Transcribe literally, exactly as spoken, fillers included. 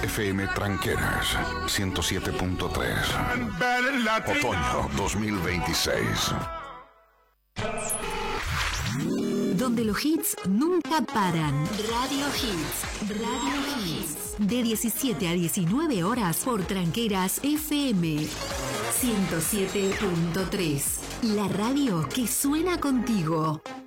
F M Tranqueras ciento siete punto tres. Otoño dos mil veintiséis. Donde los hits nunca paran. Radio Hits. Radio Hits. De diecisiete a diecinueve horas por Tranqueras F M ciento siete punto tres. La radio que suena contigo.